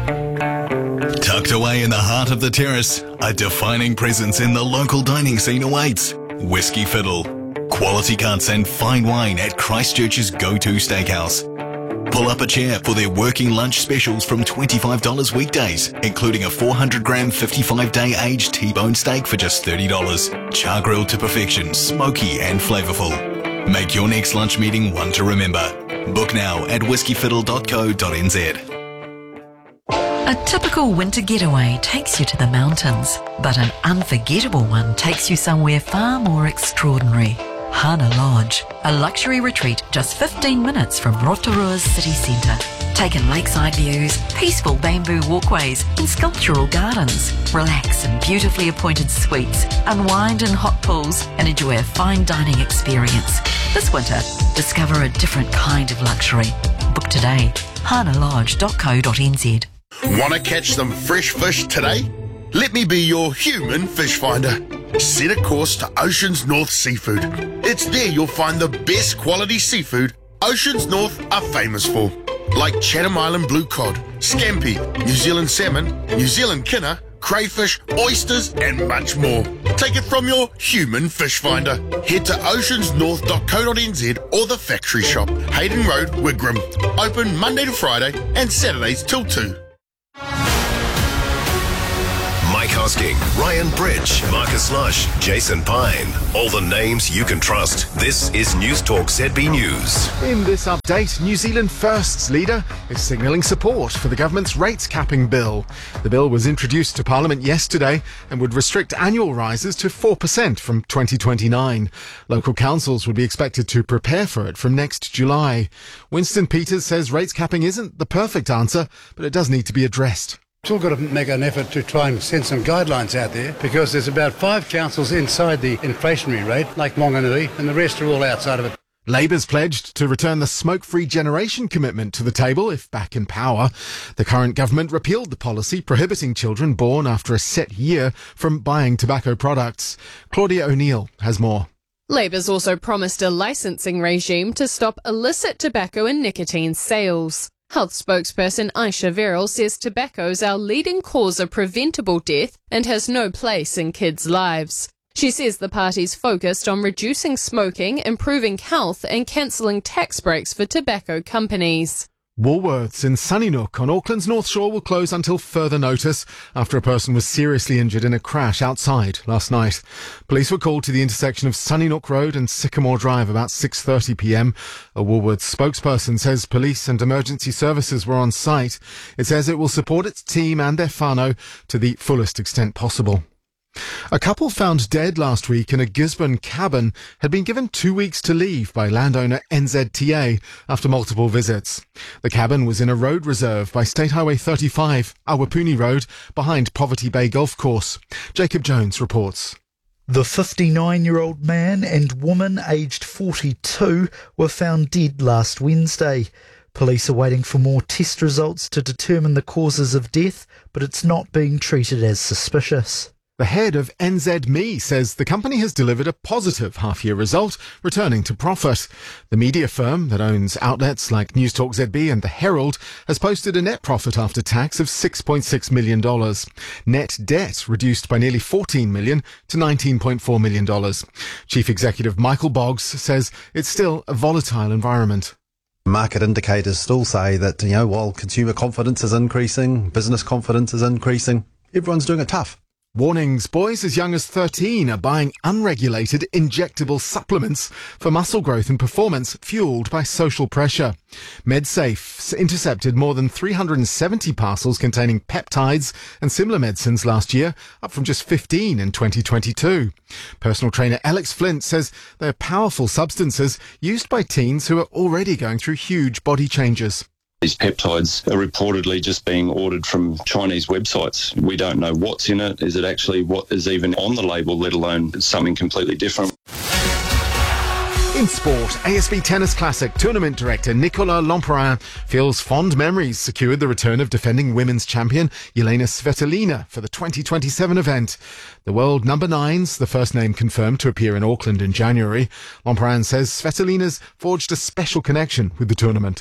Tucked away in the heart of the terrace, a defining presence in the local dining scene awaits. Whiskey Fiddle. Quality cuts and fine wine at Christchurch's go-to steakhouse. Pull up a chair for their working lunch specials from $25 weekdays, including a 400-gram 55-day aged T-bone steak for just $30. Char grilled to perfection, smoky and flavourful. Make your next lunch meeting one to remember. Book now at whiskyfiddle.co.nz. A typical winter getaway takes you to the mountains, but an unforgettable one takes you somewhere far more extraordinary. Hana Lodge, a luxury retreat just 15 minutes from Rotorua's city centre. Take in lakeside views, peaceful bamboo walkways and sculptural gardens. Relax in beautifully appointed suites, unwind in hot pools and enjoy a fine dining experience. This winter, discover a different kind of luxury. Book today, hanalodge.co.nz. Want to catch some fresh fish today? Let me be your human fish finder. Set a course to Oceans North Seafood. It's there you'll find the best quality seafood Oceans North are famous for, like Chatham Island blue cod, scampi, New Zealand salmon, New Zealand kinner, crayfish, oysters and much more. Take it from your human fish finder. Head to oceansnorth.co.nz or the factory shop, Hayden Road, Wigram. Open Monday to Friday and Saturdays till 2. Mike Hosking, Ryan Bridge, Marcus Lush, Jason Pine. All the names you can trust. This is News Talk ZB News. In this update, New Zealand First's leader is signalling support for the government's rates capping bill. The bill was introduced to Parliament yesterday and would restrict annual rises to 4% from 2029. Local councils would be expected to prepare for it from next July. Winston Peters says rates capping isn't the perfect answer, but it does need to be addressed. Still got to make an effort to try and send some guidelines out there, because there's about 5 councils inside the inflationary rate, like Wanganui, and the rest are all outside of it. Labour's pledged to return the smoke-free generation commitment to the table if back in power. The current government repealed the policy prohibiting children born after a set year from buying tobacco products. Claudia O'Neill has more. Labour's also promised a licensing regime to stop illicit tobacco and nicotine sales. Health spokesperson Aisha Verrill says tobacco is our leading cause of preventable death and has no place in kids' lives. She says the party's focused on reducing smoking, improving health and cancelling tax breaks for tobacco companies. Woolworths in Sunnysnook on Auckland's North Shore will close until further notice after a person was seriously injured in a crash outside last night. Police were called to the intersection of Sunnysnook Road and Sycamore Drive about 6:30 p.m. A Woolworths spokesperson says police and emergency services were on site. It says it will support its team and their whānau to the fullest extent possible. A couple found dead last week in a Gisborne cabin had been given 2 weeks to leave by landowner NZTA after multiple visits. The cabin was in a road reserve by State Highway 35, Awapuni Road, behind Poverty Bay Golf Course. Jacob Jones reports. The 59-year-old man and woman aged 42 were found dead last Wednesday. Police are waiting for more test results to determine the causes of death, but it's not being treated as suspicious. The head of NZME says the company has delivered a positive half-year result, returning to profit. The media firm that owns outlets like News Talk ZB and The Herald has posted a net profit after tax of $6.6 million. Net debt reduced by nearly $14 million to $19.4 million. Chief Executive Michael Boggs says it's still a volatile environment. Market indicators still say that, while consumer confidence is increasing, business confidence is increasing, everyone's doing it tough. Warnings, boys as young as 13 are buying unregulated injectable supplements for muscle growth and performance fueled by social pressure. MedSafe intercepted more than 370 parcels containing peptides and similar medicines last year, up from just 15 in 2022. Personal trainer Alex Flint says they're powerful substances used by teens who are already going through huge body changes. These peptides are reportedly just being ordered from Chinese websites. We don't know what's in it. Is it actually what is even on the label, let alone something completely different? In sport, ASB Tennis Classic tournament director Nicolas Lempereur feels fond memories secured the return of defending women's champion Jelena Svitolina for the 2027 event. The world number 9's the first name confirmed to appear in Auckland in January. Lempereur says Svitolina's forged a special connection with the tournament.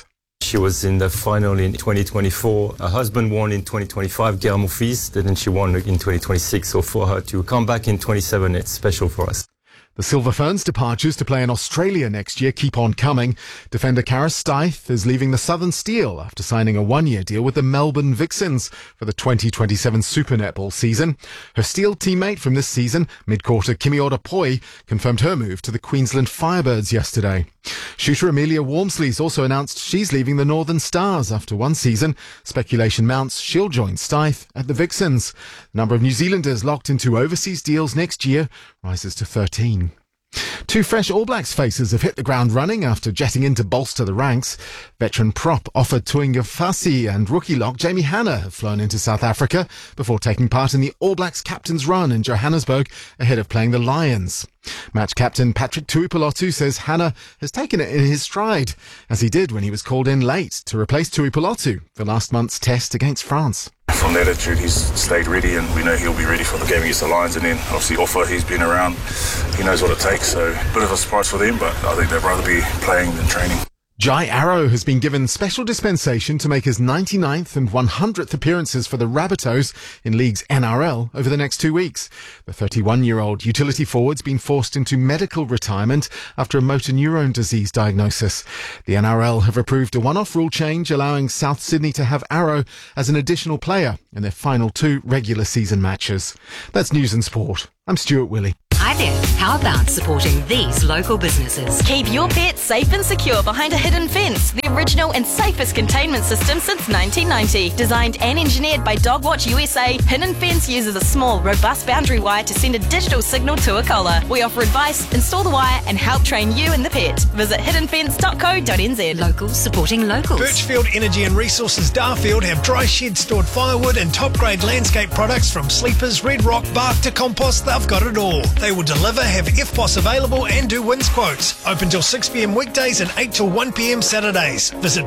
She was in the final in 2024. Her husband won in 2025, Guillermo Fils, then she won in 2026. So for her to come back in 27, it's special for us. The Silver Ferns' departures to play in Australia next year keep on coming. Defender Cara Stith is leaving the Southern Steel after signing a one-year deal with the Melbourne Vixens for the 2027 Super Netball season. Her Steel teammate from this season, mid-quarter Kimi Ora-Poi, confirmed her move to the Queensland Firebirds yesterday. Shooter Amelia Walmsley's also announced she's leaving the Northern Stars after one season. Speculation mounts she'll join Stith at the Vixens. The number of New Zealanders locked into overseas deals next year rises to 13. Two fresh All Blacks faces have hit the ground running after jetting in to bolster the ranks. Veteran prop Offa Tuingafasi and rookie lock Jamie Hanna have flown into South Africa before taking part in the All Blacks captain's run in Johannesburg ahead of playing the Lions. Match captain Patrick Tuipulotu says Hanna has taken it in his stride, as he did when he was called in late to replace Tuipulotu for last month's test against France. From that attitude, he's stayed ready, and we know he'll be ready for the game against the Lions. And then obviously Offa, he's been around, he knows what it takes, so a bit of a surprise for them, but I think they'd rather be playing than training. Jai Arrow has been given special dispensation to make his 99th and 100th appearances for the Rabbitohs in League's NRL over the next 2 weeks. The 31-year-old utility forward's been forced into medical retirement after a motor neurone disease diagnosis. The NRL have approved a one-off rule change allowing South Sydney to have Arrow as an additional player in their final 2 regular season matches. That's News and Sport. I'm Stuart Willey. Hi there. How about supporting these local businesses? Keep your pet safe and secure behind a hidden fence. The original and safest containment system since 1990. Designed and engineered by Dogwatch USA, Hidden Fence uses a small, robust boundary wire to send a digital signal to a collar. We offer advice, install the wire, and help train you and the pet. Visit hiddenfence.co.nz. Locals supporting locals. Birchfield Energy and Resources Darfield have dry shed stored firewood and top-grade landscape products from sleepers, red rock, bark to compost. They've got it all. They will deliver, have FPOS available, and do wins quotes. Open till 6 p.m. weekdays and 8 till 1 p.m. Saturdays. Visit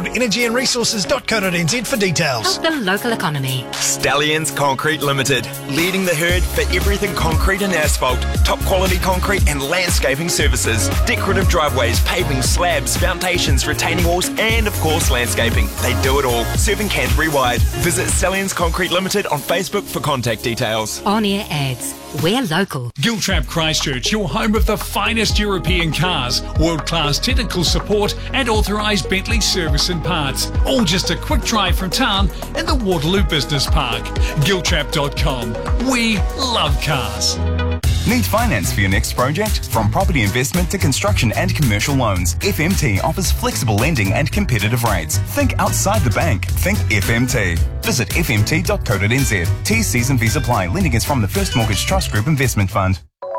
birchfieldenergyandresources.co.nz for details. Help the local economy. Stallions Concrete Limited, leading the herd for everything concrete and asphalt, top quality concrete and landscaping services, decorative driveways, paving, slabs, foundations, retaining walls, and of course landscaping. They do it all, serving Canterbury wide. Visit Stallions Concrete Limited on Facebook for contact details. On-air ads. We're local. Giltrap Christchurch, your home of the finest European cars, world-class technical support and authorised Bentley service and parts. All just a quick drive from town in the Waterloo Business Park. Giltrap.com. We love cars. Need finance for your next project? From property investment to construction and commercial loans, FMT offers flexible lending and competitive rates. Think outside the bank. Think FMT. Visit fmt.co.nz. T's, C's and V's apply. Lending is from the First Mortgage Trust Group Investment Fund.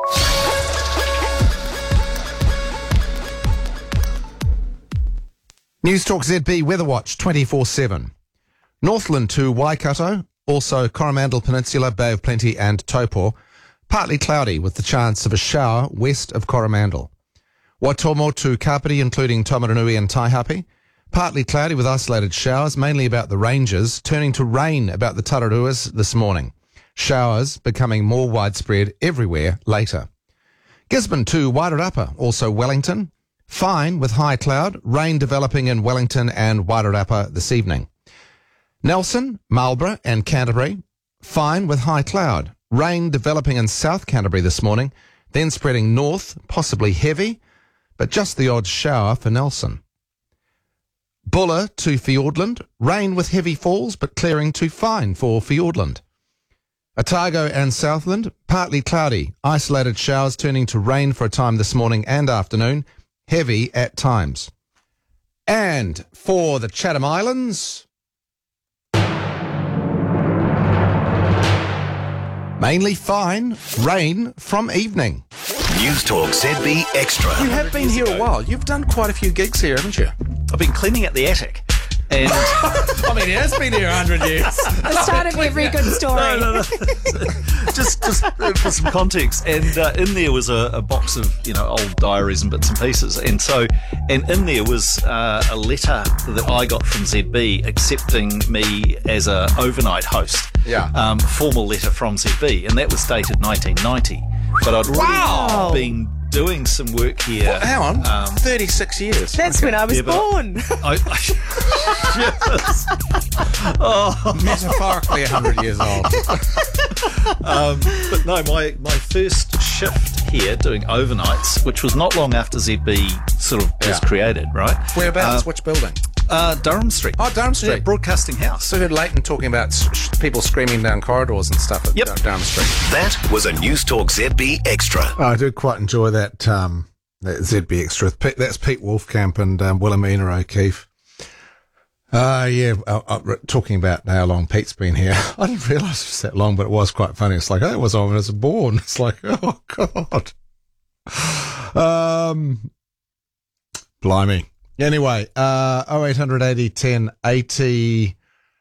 News Talk ZB Weather Watch 24/7. Northland to Waikato, also Coromandel Peninsula, Bay of Plenty and Taupo. Partly cloudy with the chance of a shower west of Coromandel. Waitomo to Kapiti, including Taumarunui and Taihape. Partly cloudy with isolated showers, mainly about the ranges, turning to rain about the Tararuas this morning. Showers becoming more widespread everywhere later. Gisborne to Wairarapa, also Wellington. Fine with high cloud, rain developing in Wellington and Wairarapa this evening. Nelson, Marlborough and Canterbury. Fine with high cloud. Rain developing in South Canterbury this morning, then spreading north, possibly heavy, but just the odd shower for Nelson. Buller to Fiordland, rain with heavy falls, but clearing to fine for Fiordland. Otago and Southland, partly cloudy, isolated showers turning to rain for a time this morning and afternoon, heavy at times. And for the Chatham Islands, mainly fine, rain from evening. News Talk ZB Extra. You have been here a while. You've done quite a few gigs here, haven't you? I've been cleaning out the attic. And I mean, it has been here 100 years. The start of every good story. No. just for some context. And in there was a box of, old diaries and bits and pieces. And in there was a letter that I got from ZB accepting me as a overnight host. Yeah. Formal letter from ZB. And that was dated 1990. But I'd already been doing some work here. Well, hang on, 36 years. That's when I was born. Yes. Oh. Metaphorically 100 years old. But no, my first shift here doing overnights, which was not long after ZB sort of was created, right? Whereabouts? Which building? Durham Street. Oh, Durham Street. Yeah, Broadcasting House. So I heard Leighton talking about people screaming down corridors and stuff at Durham Street. That was a News Talk ZB Extra. I do quite enjoy that ZB Extra. That's Pete Wolfcamp and Wilhelmina O'Keefe. Talking about how long Pete's been here. I didn't realise it was that long, but it was quite funny. It's like, it was on when I was born. It's like, oh, God. Blimey. Anyway, 0800 80 10 80.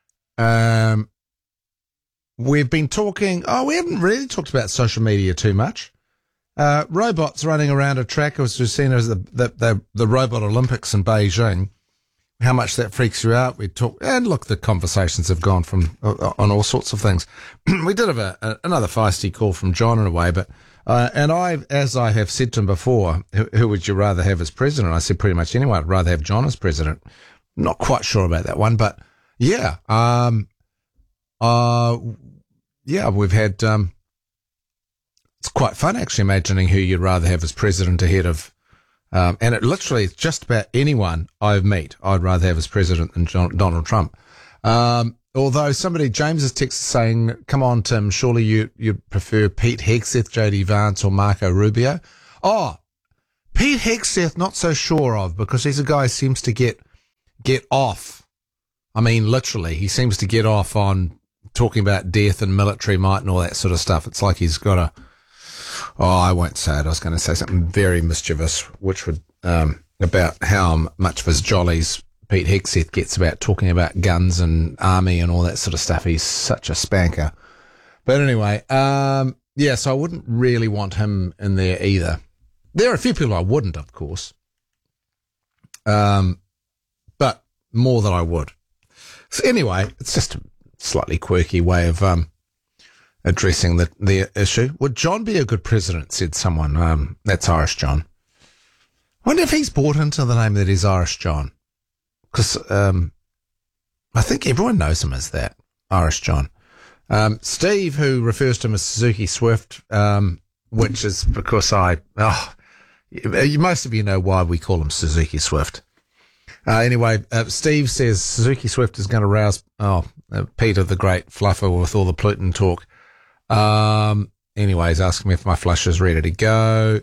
We've been talking, we haven't really talked about social media too much. Robots running around a track, as we've seen as the Robot Olympics in Beijing. How much that freaks you out. We talk, and look, the conversations have gone from on all sorts of things. We did have another feisty call from John in a way, but as I have said to him before, who would you rather have as president? I said pretty much anyone. I'd rather have John as president. Not quite sure about that one, but yeah, we've had. It's quite fun actually imagining who you'd rather have as president ahead of. And it literally is just about anyone I meet, I'd rather have as president than Donald Trump. Although James is texting saying, come on, Tim, surely you prefer Pete Hegseth, JD Vance or Marco Rubio. Oh, Pete Hegseth, not so sure of, because he's a guy who seems to get off. I mean, literally, he seems to get off on talking about death and military might and all that sort of stuff. It's like he's got I won't say it. I was going to say something very mischievous, which would, about how much of his jollies Pete Hegseth gets about talking about guns and army and all that sort of stuff. He's such a spanker. But anyway, so I wouldn't really want him in there either. There are a few people I wouldn't, of course. But more than I would. So anyway, it's just a slightly quirky way of, addressing the issue. Would John be a good president, said someone. That's Irish John. I wonder if he's bought into the name that is Irish John. Because I think everyone knows him as that, Irish John. Steve, who refers to him as Suzuki Swift, which is because most of you know why we call him Suzuki Swift. Anyway, Steve says Suzuki Swift is going to rouse Peter the Great Fluffer with all the Pluton talk. Anyways, asking me if my flush is ready to go.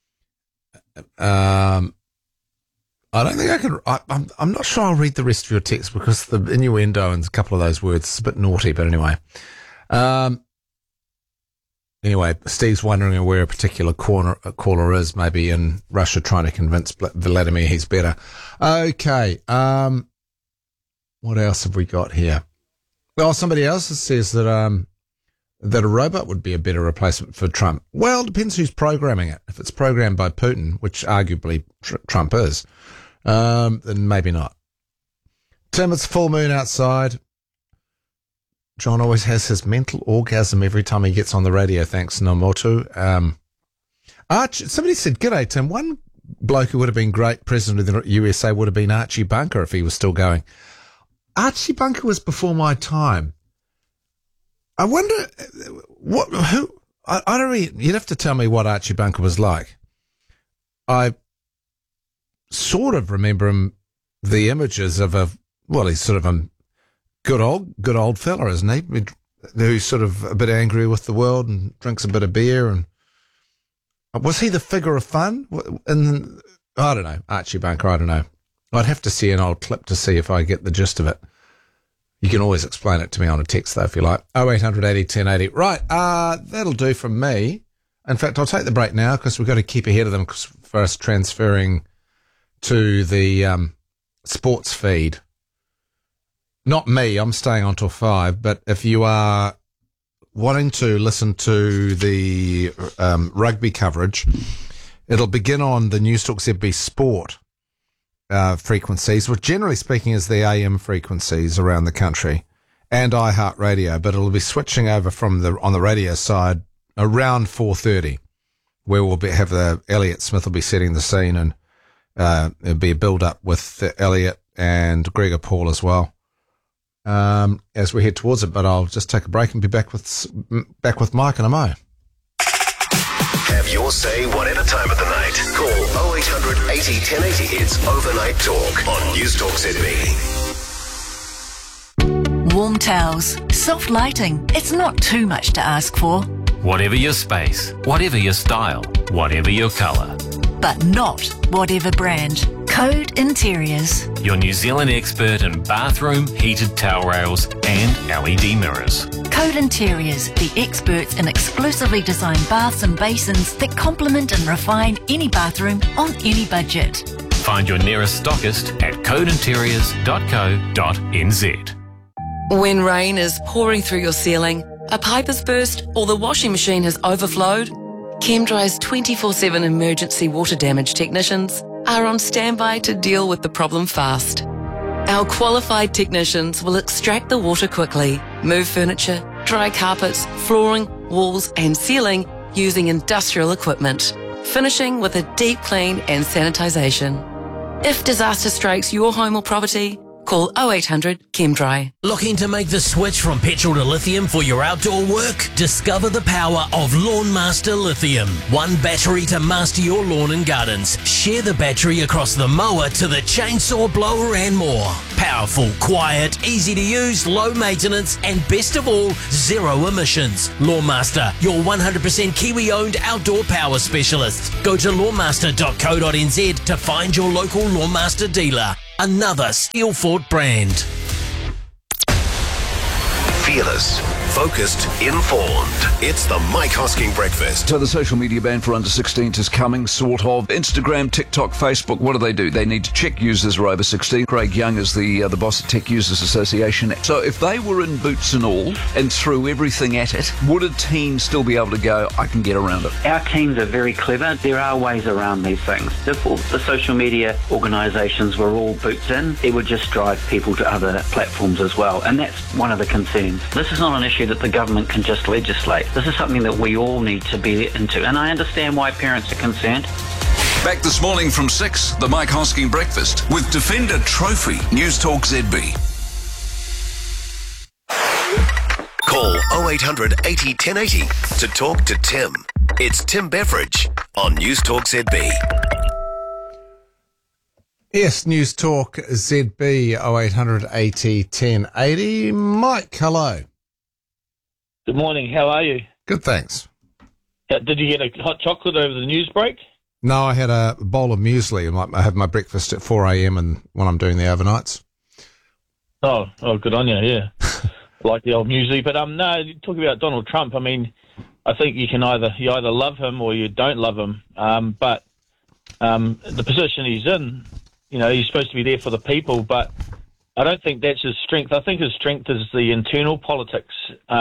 I don't think I can. I'm not sure I'll read the rest of your text because the innuendo and a couple of those words is a bit naughty. But anyway, Steve's wondering where a particular caller is. Maybe in Russia, trying to convince Vladimir he's better. Okay. What else have we got here? Well, somebody else says that a robot would be a better replacement for Trump. Well, it depends who's programming it. If it's programmed by Putin, which arguably Trump is, then maybe not. Tim, it's full moon outside. John always has his mental orgasm every time he gets on the radio, thanks, Nomotu. Somebody said, g'day, Tim. One bloke who would have been great president of the USA would have been Archie Bunker if he was still going. Archie Bunker was before my time. I wonder I don't really, you'd have to tell me what Archie Bunker was like. I sort of remember him, the images of he's sort of a good old fella, isn't he? Who's sort of a bit angry with the world and drinks a bit of beer. And was he the figure of fun? And I don't know, Archie Bunker, I don't know. I'd have to see an old clip to see if I get the gist of it. You can always explain it to me on a text, though, if you like. 0800 80 1080. Right, that'll do from me. In fact, I'll take the break now because we've got to keep ahead of them for us transferring to the sports feed. Not me, I'm staying on till 5, but if you are wanting to listen to the rugby coverage, it'll begin on the News Talk ZB Sport frequencies, which generally speaking is the AM frequencies around the country, and iHeartRadio, but it'll be switching over from on the radio side around 4:30, where we'll have Elliott Smith will be setting the scene, and there'll be a build-up with Elliott and Gregor Paul as well as we head towards it. But I'll just take a break and be back with Mike in a mo. Have your say whatever time of the night. Call 0800 80 1080. It's Overnight Talk on News Talk ZB. Warm towels, soft lighting. It's not too much to ask for. Whatever your space, whatever your style, whatever your colour. But not whatever brand. Code Interiors. Your New Zealand expert in bathroom, heated towel rails and LED mirrors. Code Interiors, the experts in exclusively designed baths and basins that complement and refine any bathroom on any budget. Find your nearest stockist at codeinteriors.co.nz. When rain is pouring through your ceiling, a pipe has burst or the washing machine has overflowed, ChemDry's 24/7 emergency water damage technicians are on standby to deal with the problem fast. Our qualified technicians will extract the water quickly, move furniture, dry carpets, flooring, walls and ceiling using industrial equipment, finishing with a deep clean and sanitisation. If disaster strikes your home or property, call 0800 ChemDry. Looking to make the switch from petrol to lithium for your outdoor work? Discover the power of Lawnmaster Lithium. One battery to master your lawn and gardens. Share the battery across the mower to the chainsaw, blower and more. Powerful, quiet, easy to use, low maintenance and best of all, zero emissions. Lawnmaster, your 100% Kiwi-owned outdoor power specialist. Go to lawnmaster.co.nz to find your local Lawnmaster dealer. Another Steelfort brand. Fearless, focused, informed. It's the Mike Hosking Breakfast. So the social media ban for under 16s is coming, sort of. Instagram, TikTok, Facebook, what do? They need to check users are over 16. Craig Young is the boss at Tech Users Association. So if they were in boots and all and threw everything at it, would a teen still be able to go, I can get around it? Our teens are very clever. There are ways around these things. If all the social media organisations were all boots in, it would just drive people to other platforms as well. And that's one of the concerns. This is not an issue that the government can just legislate. This is something that we all need to be into. And I understand why parents are concerned. Back this morning from 6, the Mike Hosking Breakfast with Defender Trophy, News Talk ZB. Call 0800 80 1080 to talk to Tim. It's Tim Beveridge on News Talk ZB. Yes, News Talk ZB 0800 80 1080. Mike, hello. Good morning. How are you? Good, thanks. Did you get a hot chocolate over the news break? No, I had a bowl of muesli. I have my breakfast at 4 a.m. and when I'm doing the overnights. Oh, good on you. Yeah, like the old muesli. But no, talking about Donald Trump. I mean, I think you either love him or you don't love him. But the position he's in, he's supposed to be there for the people. But I don't think that's his strength. I think his strength is the internal politics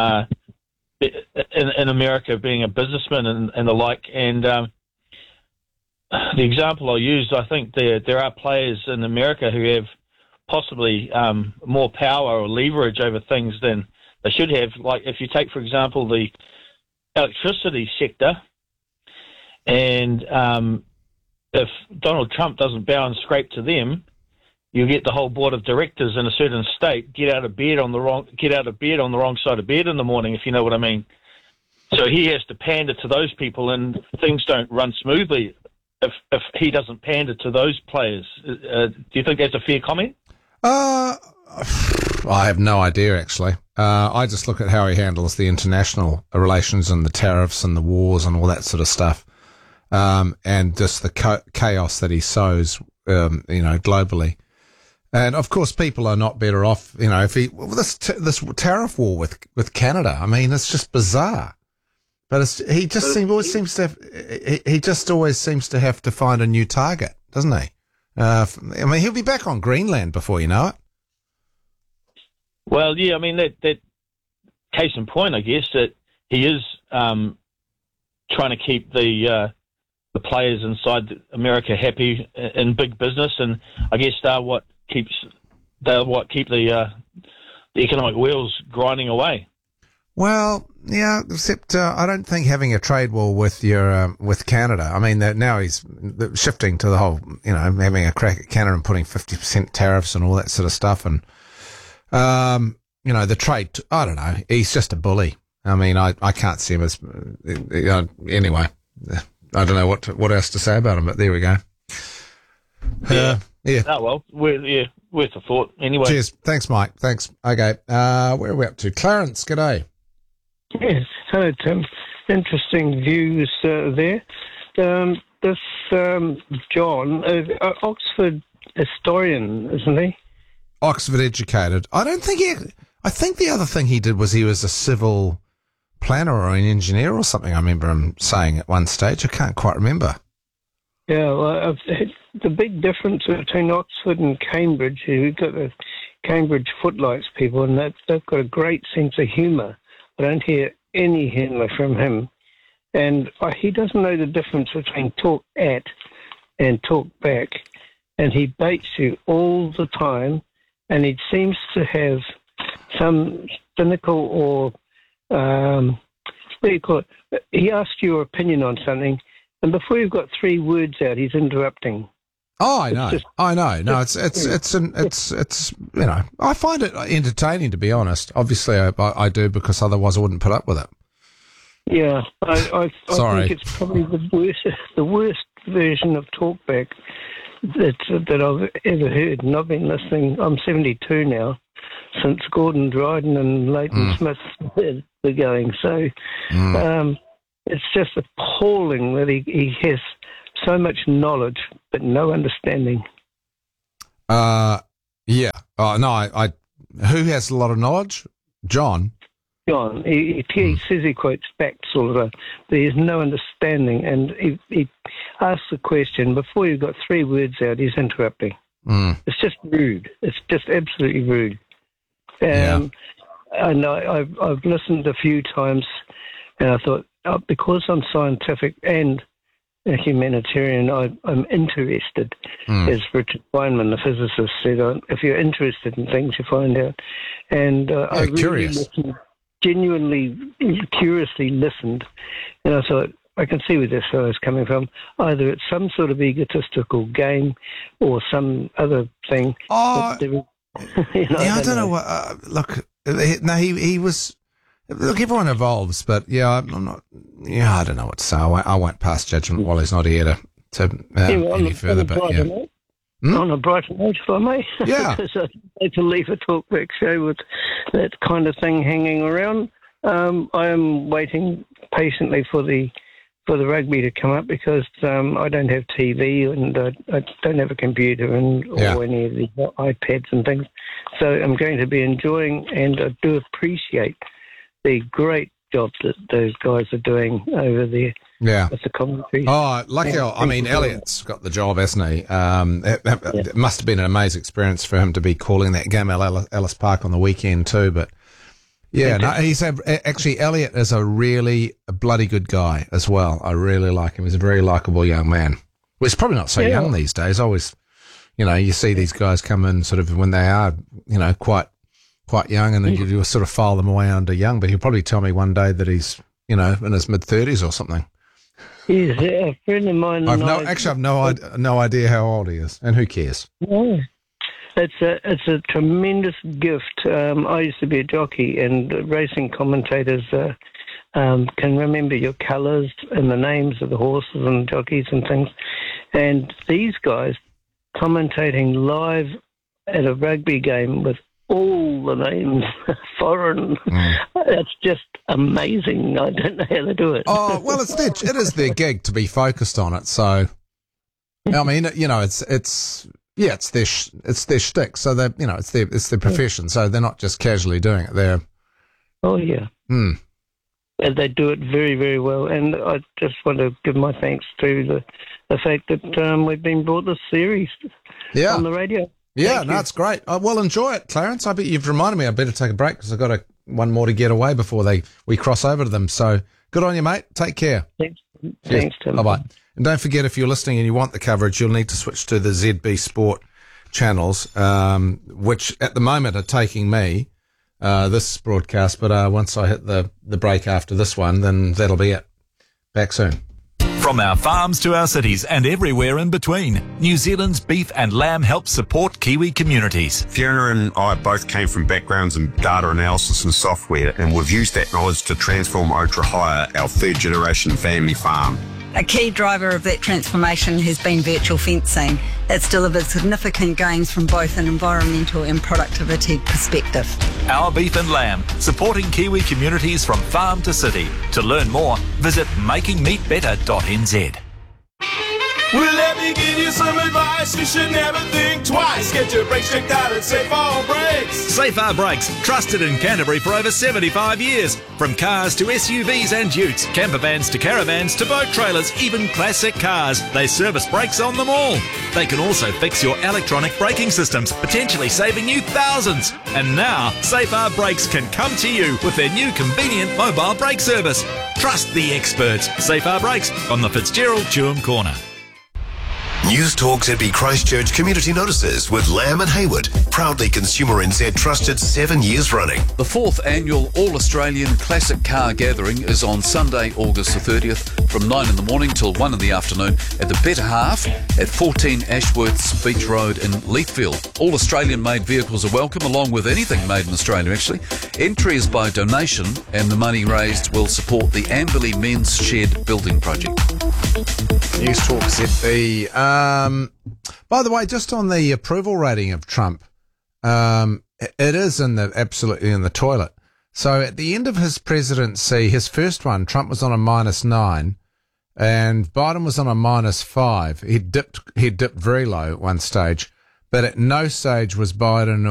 in America, being a businessman and the like. And the example I used, I think there are players in America who have possibly more power or leverage over things than they should have. Like if you take, for example, the electricity sector, and if Donald Trump doesn't bow and scrape to them, you get the whole board of directors in a certain state get out of bed on the wrong side of bed in the morning, if you know what I mean. So he has to pander to those people, and things don't run smoothly if he doesn't pander to those players. Do you think that's a fair comment? I have no idea, actually. I just look at how he handles the international relations and the tariffs and the wars and all that sort of stuff, and just the chaos that he sows, globally. And of course, people are not better off. If this tariff war with Canada, I mean, it's just bizarre. But he just always seems to have to find a new target, doesn't he? I mean, he'll be back on Greenland before you know it. Well, yeah, I mean, that case in point, I guess, that he is trying to keep the players inside America happy in big business, and I guess they're what keep the economic wheels grinding away. Well, yeah, except I don't think having a trade war with with Canada. I mean, now he's shifting to the whole, having a crack at Canada and putting 50% tariffs and all that sort of stuff. And, the trade, I don't know. He's just a bully. I mean, I can't see him as, anyway, I don't know what else to say about him, but there we go. Yeah. Oh, well, worth a thought anyway. Cheers. Thanks, Mike. Thanks. Okay. Where are we up to? Clarence, g'day. Yes. Hello, Tim. Interesting views there. This John, Oxford historian, isn't he? Oxford educated. I think the other thing he did was he was a civil planner or an engineer or something. I remember him saying at one stage. I can't quite remember. Yeah, well, the big difference between Oxford and Cambridge, you've got the Cambridge footlights people, and they've got a great sense of humour. I don't hear any humour from him. And he doesn't know the difference between talk at and talk back. And he baits you all the time, and he seems to have some cynical or, what do you call it? He asks your opinion on something, and before you've got 3 words out, he's interrupting. Oh, I know. I know. No, it's I find it entertaining, to be honest. Obviously, I do, because otherwise I wouldn't put up with it. Yeah, I think it's probably the worst version of talkback that I've ever heard. And I've been listening. I'm 72 now, since Gordon Dryden and Leighton Smith were going. So it's just appalling that he has so much knowledge but no understanding. Yeah. Oh no, who has a lot of knowledge? John. He says he quotes facts all the time, but he has no understanding, and he asks a question. Before you've got 3 words out, he's interrupting. It's just rude. It's just absolutely rude. And I've listened a few times, and I thought, because I'm scientific and a humanitarian, I'm interested, as Richard Feynman, the physicist, said. If you're interested in things, you find out. And I really listened, genuinely, curiously listened, and I thought, I can see where this fellow's coming from. Either it's some sort of egotistical game or some other thing. I don't know what. Look, no, he was. Look, everyone evolves, but I'm not. Yeah, I don't know what to say. I won't pass judgment while he's not here to any further. But yeah. On a brighter note, if I may. Yeah. Because I'd like to leave a talkback show with that kind of thing hanging around. I am waiting patiently for the rugby to come up, because I don't have TV and I don't have a computer or any of the iPads and things. So I'm going to be enjoying, and I do appreciate the great job that those guys are doing over there. Yeah. With the commentary. Oh, lucky. I mean, Elliot's got the job, hasn't he? It must have been an amazing experience for him to be calling that game at Ellis Park on the weekend too. But yeah, no, actually, Elliot is a bloody good guy as well. I really like him. He's a very likable young man. Well, he's probably not so young these days. Always, you see these guys come in sort of when they are, quite young, and then you sort of file them away under young. But he'll probably tell me one day that he's, in his mid-30s or something. Yes, a friend of mine. I've no idea how old he is, and who cares? Yeah. It's a tremendous gift. I used to be a jockey, and racing commentators can remember your colours and the names of the horses and jockeys and things. And these guys commentating live at a rugby game with all the names foreign. It's just amazing. I don't know how to do it. Oh, well, it is their gig to be focused on it. So, I mean, it's their shtick. So they, it's their profession. So they're not just casually doing it. Oh yeah. And they do it very, very well. And I just want to give my thanks to the fact that we've been brought this series on the radio. Yeah, it's great. Well, enjoy it, Clarence. I bet you've reminded me I better take a break, because I've got one more to get away before we cross over to them. So good on you, mate. Take care. Thanks, Tim. Bye-bye. And don't forget, if you're listening and you want the coverage, you'll need to switch to the ZB Sport channels, which at the moment are taking me this broadcast, but once I hit the break after this one, then that'll be it. Back soon. From our farms to our cities and everywhere in between, New Zealand's beef and lamb helps support Kiwi communities. Fiona and I both came from backgrounds in data analysis and software, and we've used that knowledge to transform Otrahaya, our third-generation family farm. A key driver of that transformation has been virtual fencing. It's delivered significant gains from both an environmental and productivity perspective. Our beef and lamb, supporting Kiwi communities from farm to city. To learn more, visit makingmeatbetter.nz. Well, let me give you some advice. You should never think twice. Get your brakes checked out at Safe R Brakes. Safe R Brakes, trusted in Canterbury for over 75 years. From cars to SUVs and utes, camper vans to caravans to boat trailers, even classic cars, they service brakes on them all. They can also fix your electronic braking systems, potentially saving you thousands. And now, Safe R Brakes can come to you with their new convenient mobile brake service. Trust the experts. Safe R Brakes on the Fitzgerald Chewham Corner. News Talk ZB Christchurch Community Notices with Lamb and Hayward, proudly Consumer NZ trusted 7 years running. The 4th annual All-Australian Classic Car Gathering is on Sunday, August the 30th from 9 in the morning till 1 in the afternoon at the Better Half at 14 Ashworths Beach Road in Leithfield. All Australian-made vehicles are welcome, along with anything made in Australia, actually. Entry is by donation, and the money raised will support the Amberley Men's Shed building project. News Talk ZB. By the way, just on the approval rating of Trump, it is absolutely in the toilet. So at the end of his presidency, his first one, Trump was on a -9, and Biden was on a -5. He dipped very low at one stage, but at no stage was Biden